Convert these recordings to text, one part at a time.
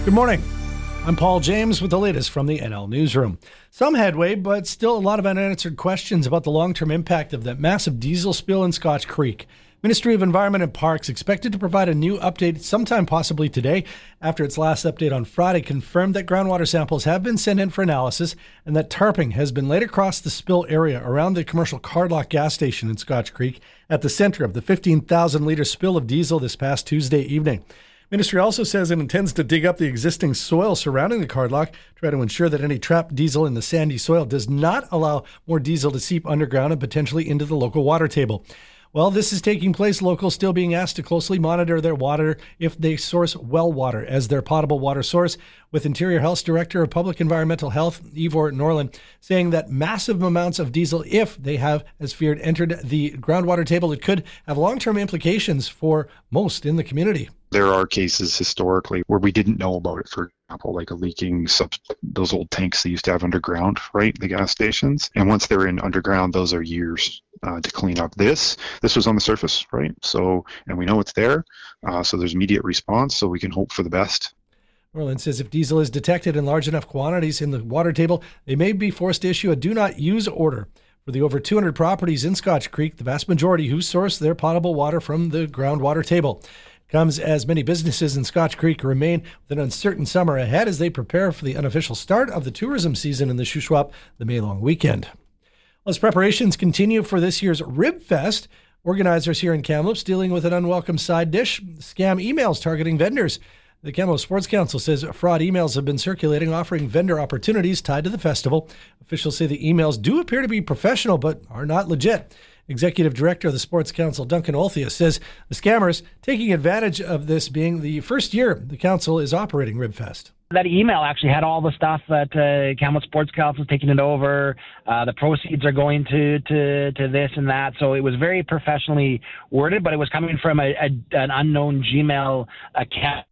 Good morning. I'm Paul James with the latest from the NL Newsroom. Some headway, but still a lot of unanswered questions about the long-term impact of that massive diesel spill in Scotch Creek. Ministry of Environment and Parks expected to provide a new update sometime possibly today after its last update on Friday confirmed that groundwater samples have been sent in for analysis and that tarping has been laid across the spill area around the commercial Cardlock gas station in Scotch Creek at the center of the 15,000-litre spill of diesel this past Tuesday evening. Ministry also says it intends to dig up the existing soil surrounding the Cardlock, try to ensure that any trapped diesel in the sandy soil does not allow more diesel to seep underground and potentially into the local water table. While this is taking place, locals still being asked to closely monitor their water if they source well water as their potable water source, with Interior Health's Director of Public Environmental Health, Ivor Norland, saying that massive amounts of diesel, if they have, as feared, entered the groundwater table, it could have long-term implications for most in the community. There are cases historically where we didn't know about it, for example, like a leaking those old tanks they used to have underground, right, the gas stations. And once they're in underground, those are years to clean up. This was on the surface, right? So, and we know it's there, so there's immediate response, so we can hope for the best. Norland says if diesel is detected in large enough quantities in the water table, they may be forced to issue a do not use order. For the over 200 properties in Scotch Creek, the vast majority who source their potable water from the groundwater table. Comes as many businesses in Scotch Creek remain with an uncertain summer ahead as they prepare for the unofficial start of the tourism season in the Shuswap, the May-long weekend. As preparations continue for this year's Rib Fest, organizers here in Kamloops dealing with an unwelcome side dish, scam emails targeting vendors. The Kamloops Sports Council says fraud emails have been circulating offering vendor opportunities tied to the festival. Officials say the emails do appear to be professional but are not legit. Executive Director of the Sports Council, Duncan Olthea, says the scammers taking advantage of this being the first year the council is operating Ribfest. That email actually had all the stuff that Kamloops Sports Council is taking it over. The proceeds are going to this and that. So it was very professionally worded, but it was coming from an unknown Gmail account.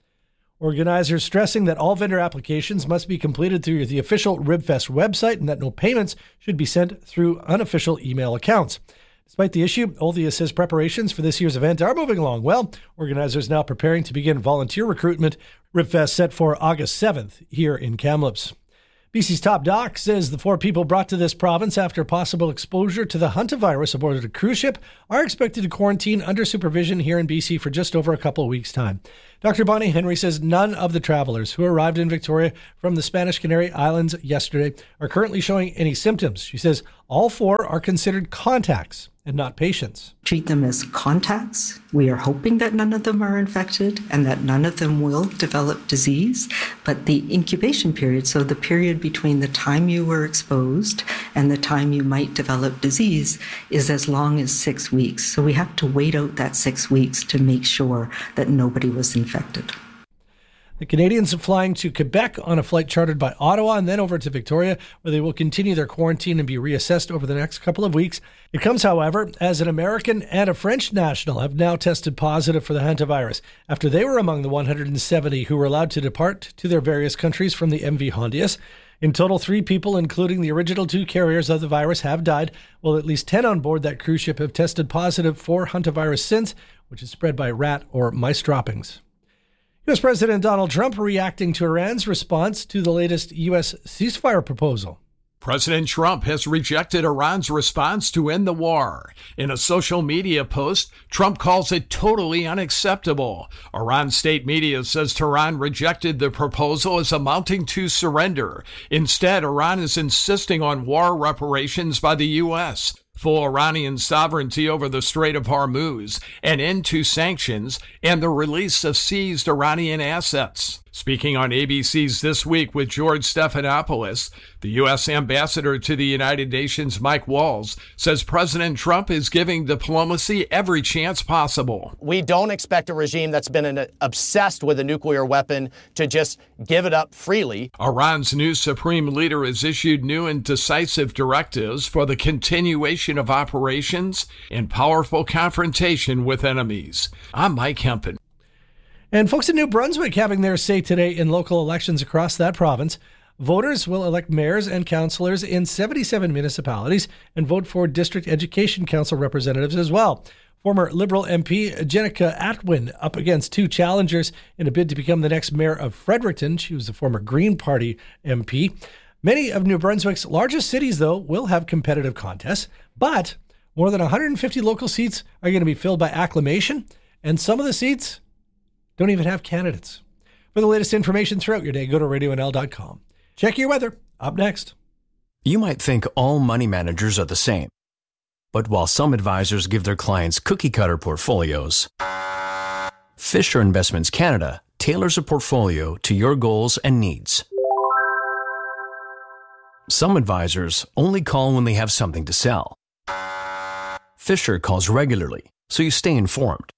Organizers stressing that all vendor applications must be completed through the official Ribfest website and that no payments should be sent through unofficial email accounts. Despite the issue, Olthea says preparations for this year's event are moving along well. Organizers now preparing to begin volunteer recruitment. Ribfest set for August 7th here in Kamloops. BC's top doc says the 4 people brought to this province after possible exposure to the hantavirus aboard a cruise ship are expected to quarantine under supervision here in BC for just over a couple of weeks' time. Dr. Bonnie Henry says none of the travelers who arrived in Victoria from the Spanish Canary Islands yesterday are currently showing any symptoms. She says all 4 are considered contacts and not patients. Treat them as contacts. We are hoping that none of them are infected and that none of them will develop disease. But the incubation period, so the period between the time you were exposed and the time you might develop disease, is as long as 6 weeks. So we have to wait out that 6 weeks to make sure that nobody was infected. The Canadians are flying to Quebec on a flight chartered by Ottawa and then over to Victoria, where they will continue their quarantine and be reassessed over the next couple of weeks. It comes, however, as an American and a French national have now tested positive for the hantavirus after they were among the 170 who were allowed to depart to their various countries from the MV Hondius. In total, 3 people, including the original 2 carriers of the virus, have died, while at least 10 on board that cruise ship have tested positive for hantavirus since, which is spread by rat or mice droppings. U.S. President Donald Trump reacting to Iran's response to the latest U.S. ceasefire proposal. President Trump has rejected Iran's response to end the war. In a social media post, Trump calls it totally unacceptable. Iran state media says Tehran rejected the proposal as amounting to surrender. Instead, Iran is insisting on war reparations by the U.S., full Iranian sovereignty over the Strait of Hormuz, an end to sanctions, and the release of seized Iranian assets. Speaking on ABC's This Week with George Stephanopoulos, the U.S. ambassador to the United Nations, Mike Walls, says President Trump is giving diplomacy every chance possible. We don't expect a regime that's been obsessed with a nuclear weapon to just give it up freely. Iran's new supreme leader has issued new and decisive directives for the continuation of operations and powerful confrontation with enemies. I'm Mike Hempen. And folks in New Brunswick having their say today in local elections across that province. Voters will elect mayors and councillors in 77 municipalities and vote for district education council representatives as well. Former Liberal MP Jenica Atwin up against two challengers in a bid to become the next mayor of Fredericton. She was a former Green Party MP. Many of New Brunswick's largest cities, though, will have competitive contests, but more than 150 local seats are going to be filled by acclamation, and some of the seats don't even have candidates. For the latest information throughout your day, go to radionl.com. Check your weather. Up next. You might think all money managers are the same. But while some advisors give their clients cookie-cutter portfolios, Fisher Investments Canada tailors a portfolio to your goals and needs. Some advisors only call when they have something to sell. Fisher calls regularly, so you stay informed.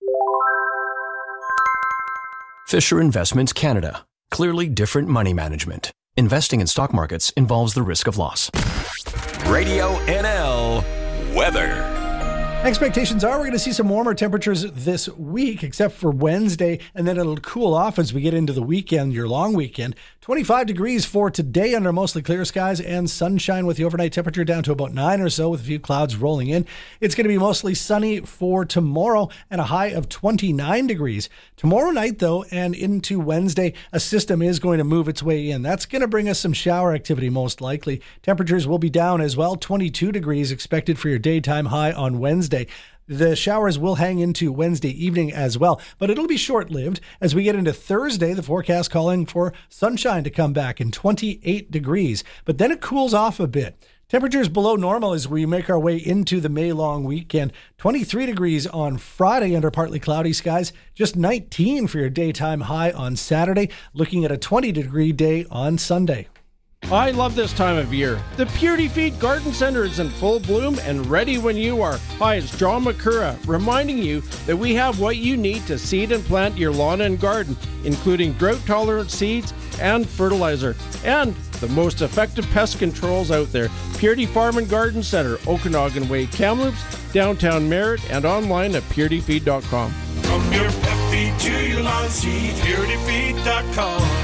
Fisher Investments Canada. Clearly different money management. Investing in stock markets involves the risk of loss. Radio NL weather. Expectations are we're going to see some warmer temperatures this week, except for Wednesday, and then it'll cool off as we get into the weekend, your long weekend. 25 degrees for today under mostly clear skies and sunshine with the overnight temperature down to about 9 or so with a few clouds rolling in. It's going to be mostly sunny for tomorrow and a high of 29 degrees. Tomorrow night, though, and into Wednesday, a system is going to move its way in. That's going to bring us some shower activity most likely. Temperatures will be down as well. 22 degrees expected for your daytime high on Wednesday. The showers will hang into Wednesday evening as well, but it'll be short-lived. As we get into Thursday, the forecast calling for sunshine to come back in 28 degrees, but then it cools off a bit. Temperatures below normal as we make our way into the May long weekend. 23 degrees on Friday under partly cloudy skies, just 19 for your daytime high on Saturday, looking at a 20-degree day on Sunday. I love this time of year. The Purity Feed Garden Center is in full bloom and ready when you are. Hi, it's John McCurra, reminding you that we have what you need to seed and plant your lawn and garden, including drought-tolerant seeds and fertilizer, and the most effective pest controls out there. Purity Farm and Garden Center, Okanagan Way, Kamloops, downtown Merritt, and online at purityfeed.com. From your pet feed to your lawn seed, purityfeed.com.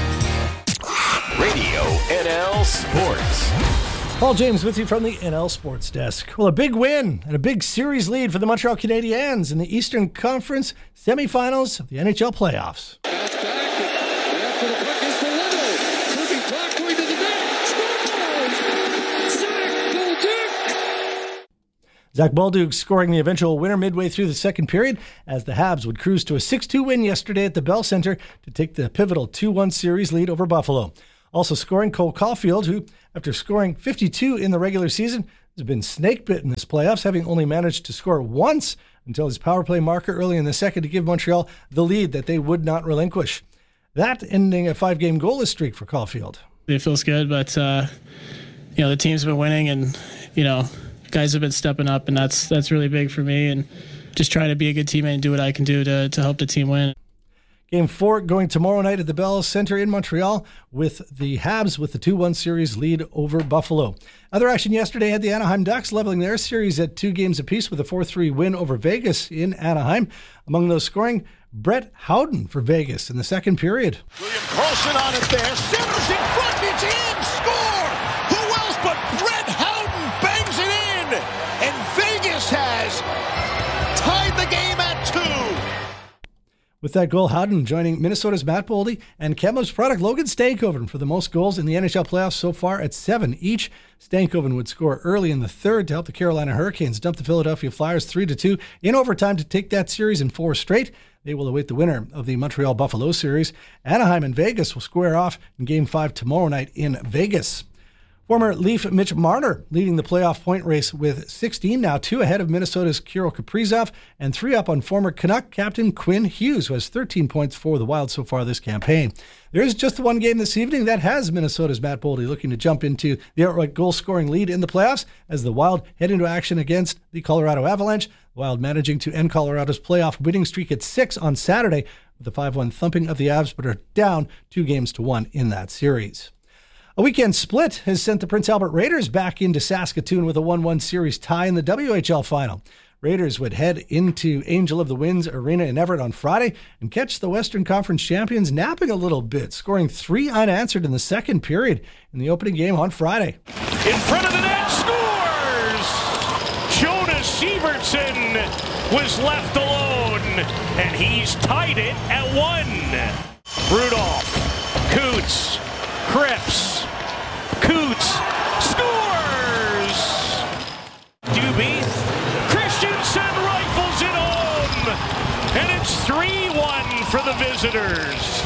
Radio NL Sports. Paul James with you from the NL Sports Desk. Well, a big win and a big series lead for the Montreal Canadiens in the Eastern Conference semifinals of the NHL playoffs. Pass back, after the puck is for Little. Moving clock going to the net. Scores! Zach Bolduc! Zach Bolduc scoring the eventual winner midway through the second period as the Habs would cruise to a 6-2 win yesterday at the Bell Center to take the pivotal 2-1 series lead over Buffalo. Also scoring Cole Caulfield, who, after scoring 52 in the regular season, has been snake-bit in this playoffs, having only managed to score once until his power play marker early in the second to give Montreal the lead that they would not relinquish. That ending a 5-game goalless streak for Caulfield. It feels good, but the team's been winning, and guys have been stepping up, and that's really big for me. And just trying to be a good teammate and do what I can do to help the team win. Game 4 going tomorrow night at the Bell Center in Montreal with the Habs with the 2-1 series lead over Buffalo. Other action yesterday had the Anaheim Ducks leveling their series at 2 games apiece with a 4-3 win over Vegas in Anaheim. Among those scoring, Brett Howden for Vegas in the second period. William Karlsson on it there. Simmers in front. It's in. Score. Who else but Brett Howden bangs it in. And Vegas has tied the game at 2. With that goal, Howden joining Minnesota's Matt Boldy and Kamloops product Logan Stankoven for the most goals in the NHL playoffs so far at 7 each. Stankoven would score early in the third to help the Carolina Hurricanes dump the Philadelphia Flyers 3-2 in overtime to take that series in 4 straight. They will await the winner of the Montreal Buffalo series. Anaheim and Vegas will square off in Game 5 tomorrow night in Vegas. Former Leaf Mitch Marner leading the playoff point race with 16, now 2 ahead of Minnesota's Kirill Kaprizov, and 3 up on former Canuck captain Quinn Hughes, who has 13 points for the Wild so far this campaign. There is just the one game this evening that has Minnesota's Matt Boldy looking to jump into the outright goal-scoring lead in the playoffs as the Wild head into action against the Colorado Avalanche. The Wild managing to end Colorado's playoff winning streak at 6 on Saturday with a 5-1 thumping of the Avs, but are down 2-1 in that series. A weekend split has sent the Prince Albert Raiders back into Saskatoon with a 1-1 series tie in the WHL final. Raiders would head into Angel of the Winds Arena in Everett on Friday and catch the Western Conference champions napping a little bit, scoring 3 unanswered in the second period in the opening game on Friday. In front of the net, scores! Jonas Sievertson was left alone, and he's tied it at 1. Rudolph, Coots, Cripps, Coots scores! Doobie, Christensen rifles it home, and it's 3-1 for the visitors.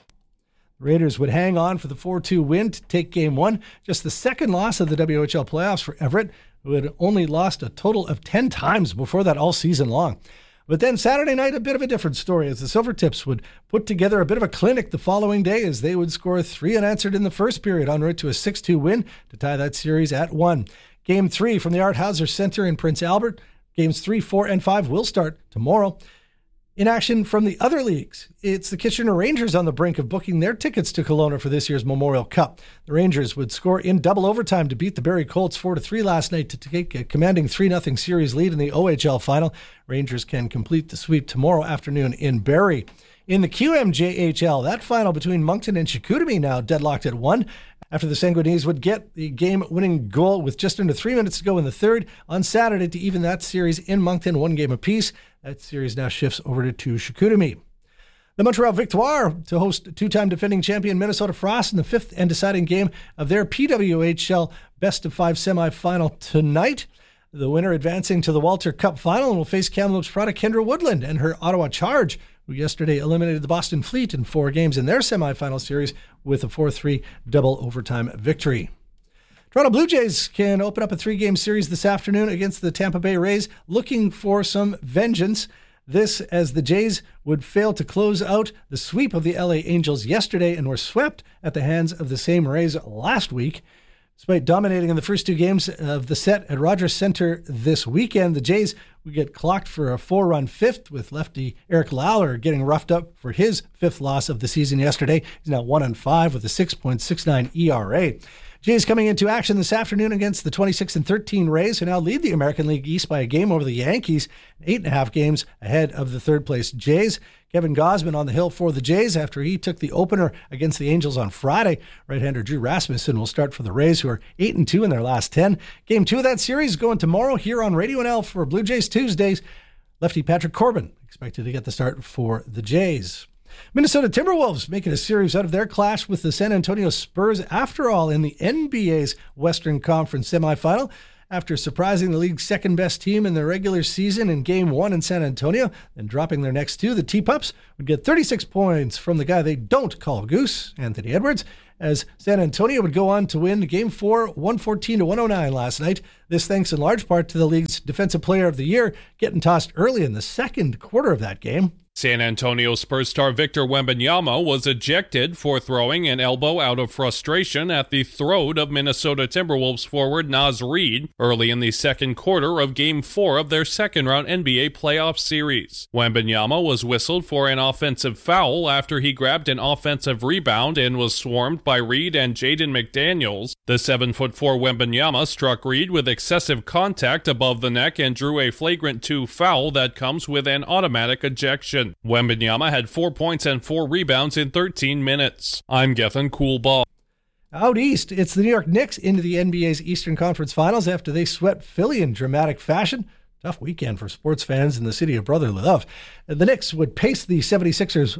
Raiders would hang on for the 4-2 win to take Game 1, just the second loss of the WHL playoffs for Everett, who had only lost a total of 10 times before that all season long. But then Saturday night, a bit of a different story, as the Silvertips would put together a bit of a clinic the following day as they would score 3 unanswered in the first period, en route to a 6-2 win to tie that series at 1. Game 3 from the Art Hauser Center in Prince Albert. Games 3, 4, and 5 will start tomorrow. In action from the other leagues, it's the Kitchener Rangers on the brink of booking their tickets to Kelowna for this year's Memorial Cup. The Rangers would score in double overtime to beat the Barrie Colts 4-3 last night to take a commanding 3-0 series lead in the OHL final. Rangers can complete the sweep tomorrow afternoon in Barrie. In the QMJHL, that final between Moncton and Chicoutimi now deadlocked at 1. After the Sanguinese would get the game-winning goal with just under 3 minutes to go in the third on Saturday to even that series in Moncton, 1 game apiece. That series now shifts over to Chicoutimi. The Montreal Victoire to host two-time defending champion Minnesota Frost in the 5th and deciding game of their PWHL best-of-5 semifinal tonight. The winner advancing to the Walter Cup final and will face Kamloops product Kendra Woodland and her Ottawa Charge, who yesterday eliminated the Boston Fleet in 4 games in their semifinal series with a 4-3 double overtime victory. Toronto Blue Jays can open up a 3-game series this afternoon against the Tampa Bay Rays, looking for some vengeance. This as the Jays would fail to close out the sweep of the LA Angels yesterday and were swept at the hands of the same Rays last week. Despite dominating in the first 2 games of the set at Rogers Center this weekend, the Jays would get clocked for a 4-run 5th, with lefty Eric Lawler getting roughed up for his 5th loss of the season yesterday. He's now 1-5 with a 6.69 ERA. Jays coming into action this afternoon against the 26-13 Rays, who now lead the American League East by a game over the Yankees, 8.5 games ahead of the third-place Jays. Kevin Gausman on the hill for the Jays after he took the opener against the Angels on Friday. Right-hander Drew Rasmussen will start for the Rays, who are 8-2 in their last 10. Game 2 of that series going tomorrow here on Radio NL for Blue Jays Tuesdays. Lefty Patrick Corbin expected to get the start for the Jays. Minnesota Timberwolves making a series out of their clash with the San Antonio Spurs, after all, in the NBA's Western Conference semifinal. After surprising the league's second-best team in the regular season in Game 1 in San Antonio, then dropping their next 2, the T-Pups would get 36 points from the guy they don't call Goose, Anthony Edwards, as San Antonio would go on to win Game 4, 114-109 last night. This thanks in large part to the league's Defensive Player of the Year getting tossed early in the second quarter of that game. San Antonio Spurs star Victor Wembanyama was ejected for throwing an elbow out of frustration at the throat of Minnesota Timberwolves forward Naz Reid early in the second quarter of Game 4 of their second-round NBA playoff series. Wembanyama was whistled for an offensive foul after he grabbed an offensive rebound and was swarmed by Reid and Jaden McDaniels. The 7'4" Wembanyama struck Reid with excessive contact above the neck and drew a flagrant 2 foul that comes with an automatic ejection. Wembanyama had 4 points and 4 rebounds in 13 minutes. I'm Gethin Coolbaugh. Out east, it's the New York Knicks into the NBA's Eastern Conference Finals after they swept Philly in dramatic fashion. Tough weekend for sports fans in the city of brotherly love. The Knicks would pace the 76ers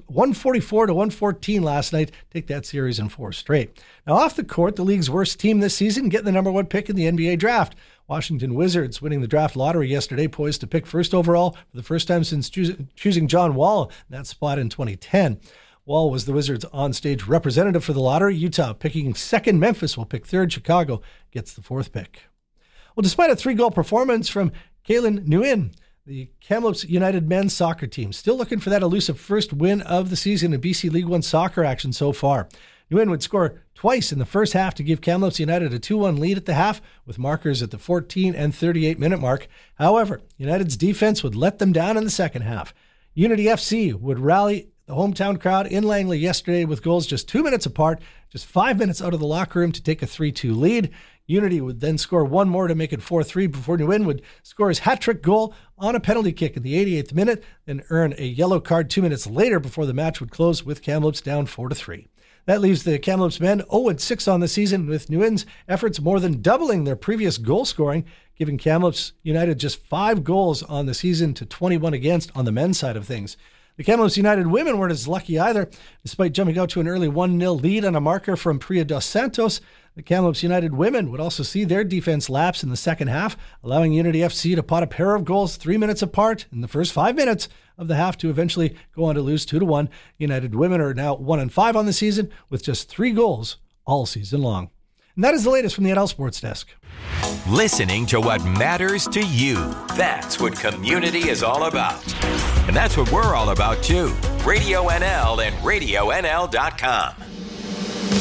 144-114 last night, take that series in 4 straight. Now off the court, the league's worst team this season, getting the number 1 pick in the NBA draft. Washington Wizards winning the draft lottery yesterday, poised to pick first overall for the first time since choosing John Wall in that spot in 2010. Wall was the Wizards' on-stage representative for the lottery. Utah picking second. Memphis will pick third. Chicago gets the 4th pick. Well, despite a 3-goal performance from Kalen Nguyen, the Kamloops United men's soccer team still looking for that elusive first win of the season in BC League One soccer action so far. Nguyen would score twice in the first half to give Kamloops United a 2-1 lead at the half, with markers at the 14 and 38-minute mark. However, United's defense would let them down in the second half. Unity FC would rally the hometown crowd in Langley yesterday with goals just 2 minutes apart, just 5 minutes out of the locker room to take a 3-2 lead. Unity would then score one more to make it 4-3 before Nguyen would score his hat-trick goal on a penalty kick in the 88th minute, then earn a yellow card 2 minutes later before the match would close with Kamloops down 4-3. That leaves the Kamloops men 0-6 on the season, with Nguyen's efforts more than doubling their previous goal scoring. giving Kamloops United just 5 goals on the season to 21 against on the men's side of things. The Kamloops United women weren't as lucky either. Despite jumping out to an early 1-0 lead on a marker from Priya Dos Santos, the Kamloops United women would also see their defense lapse in the second half, allowing Unity FC to pot a pair of goals 3 minutes apart in the first 5 minutes of the half to eventually go on to lose 2-1. United women are now 1-5 on the season with just 3 goals all season long. And that is the latest from the NL Sports Desk. Listening to what matters to you. That's what community is all about. And that's what we're all about, too. Radio NL and RadioNL.com.